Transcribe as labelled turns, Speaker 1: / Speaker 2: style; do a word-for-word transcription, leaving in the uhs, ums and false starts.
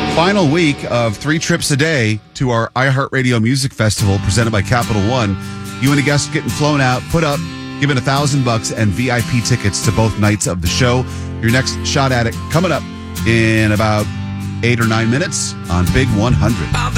Speaker 1: Final week of three trips a day to our iHeartRadio Music Festival presented by Capital One. You and a guest getting flown out, put up, given a thousand bucks and V I P tickets to both nights of the show. Your next shot at it coming up in about eight or nine minutes on Big one hundred.